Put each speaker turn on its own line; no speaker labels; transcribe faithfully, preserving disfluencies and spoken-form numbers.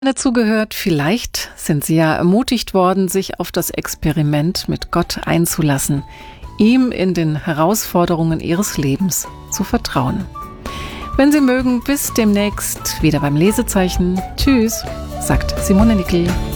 Dazugehört, vielleicht sind Sie ja ermutigt worden, sich auf das Experiment mit Gott einzulassen, ihm in den Herausforderungen Ihres Lebens zu vertrauen. Wenn Sie mögen, bis demnächst wieder beim Lesezeichen. Tschüss, sagt Simone Nickel.